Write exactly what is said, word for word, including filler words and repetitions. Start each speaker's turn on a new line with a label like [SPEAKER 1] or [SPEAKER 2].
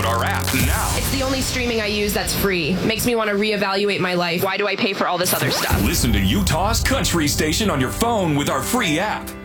[SPEAKER 1] Download our app now.
[SPEAKER 2] It's the only streaming I use that's free. Makes me want to reevaluate my life. Why do I pay for all this other stuff?
[SPEAKER 1] Listen to Utah's country station on your phone with our free app.